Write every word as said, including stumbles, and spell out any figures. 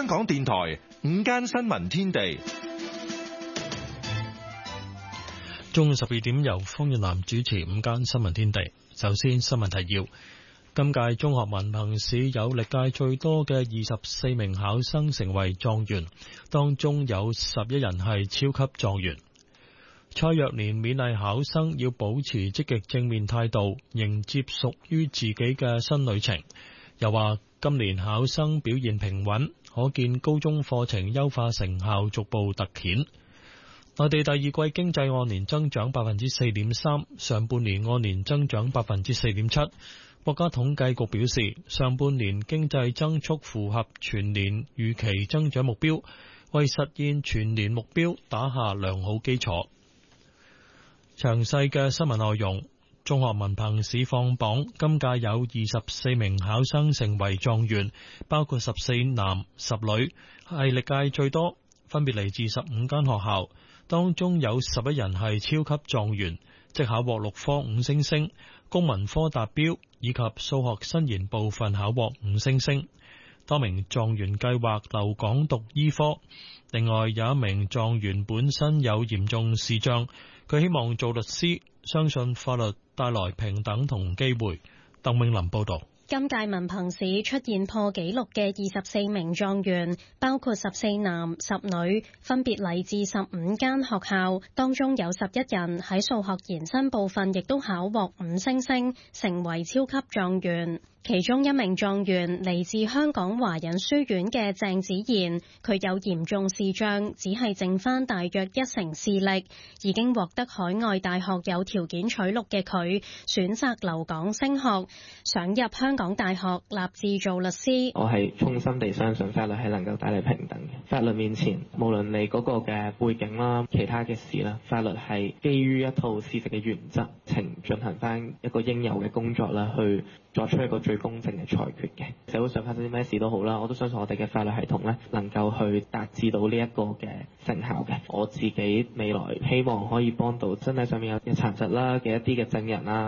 港電台午間新聞天地， 中午十二點由方遠南主持午間新聞天地。首先新聞提要：今屆中學文憑試有歷屆最多嘅二十四名考生成為狀元，當中有十一人係超級狀元。蔡若蓮勉勵考生要保持積極正面態度，迎接屬於自己嘅新旅程。又話今年考生表現平穩，可見高中課程優化成效逐步凸顯。內地第二季經濟按年增長百分之四點三，上半年按年增長百分之四點七。國家統計局表示，上半年經濟增速符合全年預期增長目標，為實現全年目標打下良好基礎。詳細嘅新聞內容。中學文憑試放榜，今屆有二十四名考生成為狀元，包括十四男十女，係歷屆最多，分別嚟自十五間學校，當中有十一人係超級狀元，即考獲六科五星星，公民科達標，以及數學新研部分考獲五星星。多名狀元計劃留港讀醫科，另外有一名狀元本身有嚴重視障，佢希望做律師，相信法律帶來平等同機會。鄧永林報道。 今屆文憑試出現破紀錄嘅二十四名狀元，包括十四男十女，分別嚟自十五間學校，當中有十一人喺數學延伸部分亦都考獲五星星，成為超級狀元。其中一名狀元嚟自香港華仁書院嘅鄭子賢，佢有嚴重視障，只係剩翻大約一成視力，已經獲得海外大學有條件取錄嘅佢，選擇留港升學，想入香港大學立志做律師。 我係衷心地相信法律係能夠帶嚟平等嘅。法律面前，無論你嗰個嘅背景啦、其他嘅事啦，法律係基於一套事實嘅原則，情進行翻一個應有嘅工作啦，去作出一個最公正嘅裁決嘅。社會上發生啲咩事都好啦，我都相信我哋嘅法律系統咧，能夠去達至到呢一個嘅成效嘅。我自己未來希望可以幫到身體上面有殘疾啦嘅一啲嘅證人啦。